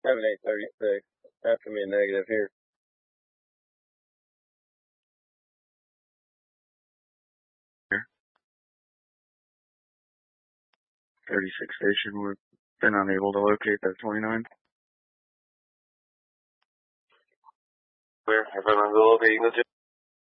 7836. That's going to be a negative here. 36 station, we've been unable to locate that 29. Clear. Everyone go over Eagle